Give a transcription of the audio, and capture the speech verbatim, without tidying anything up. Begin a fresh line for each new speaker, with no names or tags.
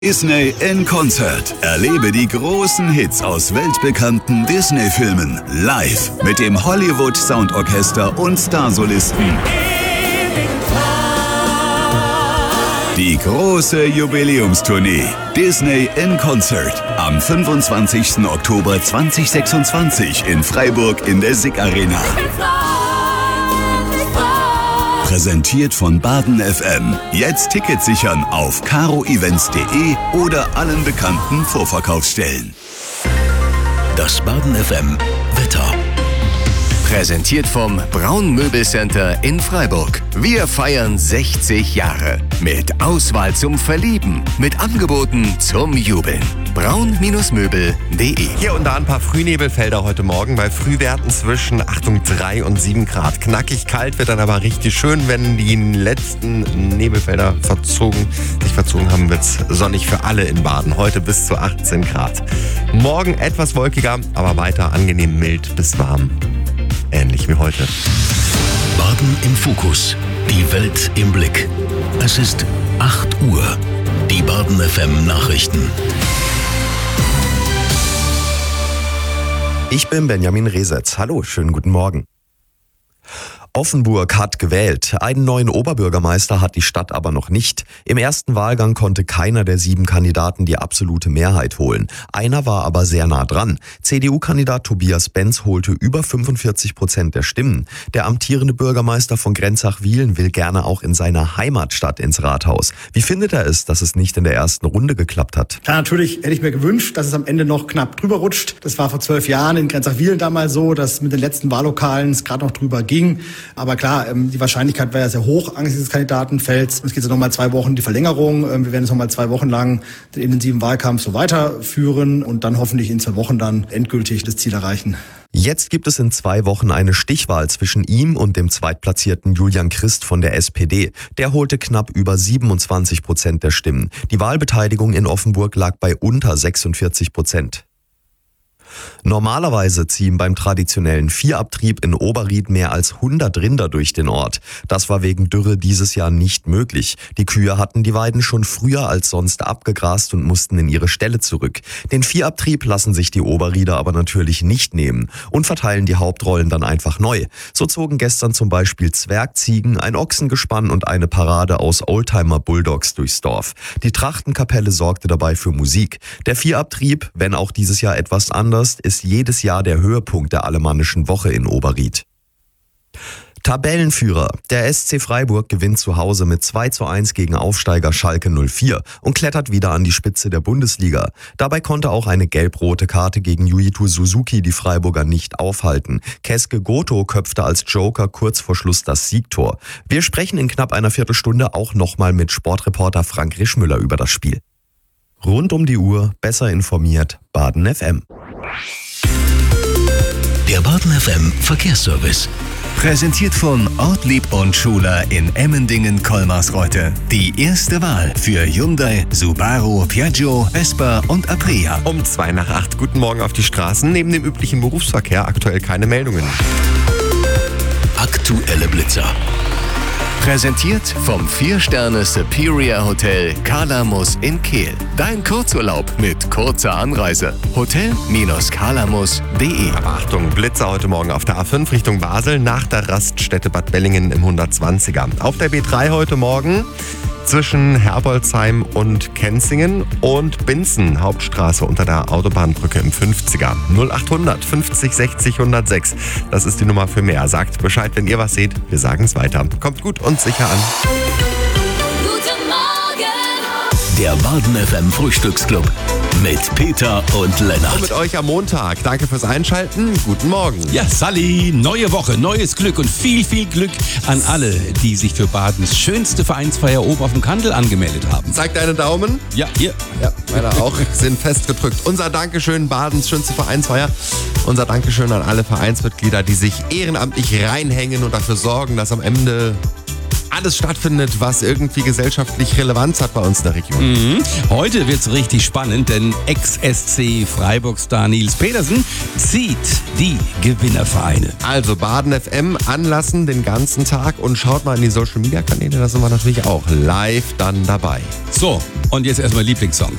Disney in Concert. Erlebe die großen Hits aus weltbekannten Disney-Filmen live mit dem Hollywood Soundorchester und Starsolisten. Die große Jubiläumstournee Disney in Concert am fünfundzwanzigsten Oktober zweitausendsechsundzwanzig in Freiburg in der S I C Arena. Präsentiert von Baden F M. Jetzt Tickets sichern auf caro events punkt de oder allen bekannten Vorverkaufsstellen.
Das Baden F M Wetter. Präsentiert vom Braun Möbelcenter in Freiburg. Wir feiern sechzig Jahre. Mit Auswahl zum Verlieben. Mit Angeboten zum Jubeln. braun Möbel punkt de.
Hier und da ein paar Frühnebelfelder heute Morgen. Bei Frühwerten zwischen, Achtung, drei und sieben Grad. Knackig kalt wird dann aber richtig schön. Wenn die letzten Nebelfelder verzogen, sich verzogen haben, wird es sonnig für alle in Baden. Heute bis zu achtzehn Grad. Morgen etwas wolkiger, aber weiter angenehm mild bis warm. Ähnlich wie heute.
Baden im Fokus. Die Welt im Blick. Es ist acht Uhr. Die Baden F M Nachrichten.
Ich bin Benjamin Resetz. Hallo, schönen guten Morgen. Offenburg hat gewählt. Einen neuen Oberbürgermeister hat die Stadt aber noch nicht. Im ersten Wahlgang konnte keiner der sieben Kandidaten die absolute Mehrheit holen. Einer war aber sehr nah dran. C D U-Kandidat Tobias Benz holte über fünfundvierzig Prozent der Stimmen. Der amtierende Bürgermeister von Grenzach-Wiehlen will gerne auch in seiner Heimatstadt ins Rathaus. Wie findet er es, dass es nicht in der ersten Runde geklappt hat?
Ja, natürlich hätte ich mir gewünscht, dass es am Ende noch knapp drüber rutscht. Das war vor zwölf Jahren in Grenzach-Wiehlen damals so, dass mit den letzten Wahllokalen es gerade noch drüber ging. Aber klar, die Wahrscheinlichkeit war ja sehr hoch angesichts des Kandidatenfelds. Es geht jetzt nochmal zwei Wochen die Verlängerung. Wir werden jetzt nochmal zwei Wochen lang den intensiven Wahlkampf so weiterführen und dann hoffentlich in zwei Wochen dann endgültig das Ziel erreichen.
Jetzt gibt es in zwei Wochen eine Stichwahl zwischen ihm und dem zweitplatzierten Julian Christ von der S P D. Der holte knapp über siebenundzwanzig Prozent der Stimmen. Die Wahlbeteiligung in Offenburg lag bei unter sechsundvierzig Prozent. Normalerweise ziehen beim traditionellen Viehabtrieb in Oberried mehr als hundert Rinder durch den Ort. Das war wegen Dürre dieses Jahr nicht möglich. Die Kühe hatten die Weiden schon früher als sonst abgegrast und mussten in ihre Ställe zurück. Den Viehabtrieb lassen sich die Oberrieder aber natürlich nicht nehmen und verteilen die Hauptrollen dann einfach neu. So zogen gestern zum Beispiel Zwergziegen, ein Ochsengespann und eine Parade aus Oldtimer-Bulldogs durchs Dorf. Die Trachtenkapelle sorgte dabei für Musik. Der Viehabtrieb, wenn auch dieses Jahr etwas anders, ist jedes Jahr der Höhepunkt der alemannischen Woche in Oberried. Tabellenführer. Der S C Freiburg gewinnt zu Hause mit zwei zu eins gegen Aufsteiger Schalke null vier und klettert wieder an die Spitze der Bundesliga. Dabei konnte auch eine gelb-rote Karte gegen Yuito Suzuki die Freiburger nicht aufhalten. Keske Goto köpfte als Joker kurz vor Schluss das Siegtor. Wir sprechen in knapp einer Viertelstunde auch nochmal mit Sportreporter Frank Rischmüller über das Spiel. Rund um die Uhr, besser informiert, Baden F M.
Der Baden F M Verkehrsservice. Präsentiert von Ortlieb und Schuler in Emmendingen-Kolmarsreuth. Die erste Wahl für Hyundai, Subaru, Piaggio, Vespa und Aprilia.
Um zwei nach acht. Guten Morgen auf die Straßen. Neben dem üblichen Berufsverkehr aktuell keine Meldungen.
Aktuelle Blitzer. Präsentiert vom vier Sterne Superior Hotel Kalamus in Kehl. Dein Kurzurlaub mit kurzer Anreise. hotel Kalamus punkt de.
Aber Achtung, Blitzer heute Morgen auf der A fünf Richtung Basel nach der Raststätte Bad Bellingen im hundertzwanziger. Auf der B drei heute Morgen zwischen Herbolzheim und Kenzingen und Binzen, Hauptstraße unter der Autobahnbrücke im fünfziger. null achthundert fünfzig sechzig hundertsechs. Das ist die Nummer für mehr. Sagt Bescheid, wenn ihr was seht. Wir sagen es weiter. Kommt gut und sicher an.
Guten Morgen!
Der Baden F M Frühstücksclub mit Peter und Lennart.
Und mit euch am Montag. Danke fürs Einschalten. Guten Morgen.
Ja, Sally, neue Woche, neues Glück und viel, viel Glück an alle, die sich für Badens schönste Vereinsfeier oben auf dem Kandel angemeldet haben.
Zeig deine Daumen.
Ja, hier.
Ja, meiner auch. Sind festgedrückt. Unser Dankeschön, Badens schönste Vereinsfeier. Unser Dankeschön an alle Vereinsmitglieder, die sich ehrenamtlich reinhängen und dafür sorgen, dass am Ende alles stattfindet, was irgendwie gesellschaftlich Relevanz hat bei uns in der Region.
Mhm. Heute wird's richtig spannend, denn Ex-S C Freiburg-Star Nils Petersen zieht die Gewinnervereine.
Also Baden F M anlassen den ganzen Tag und schaut mal in die Social-Media-Kanäle, da sind wir natürlich auch live dann dabei.
So, und jetzt erstmal Lieblingssongs.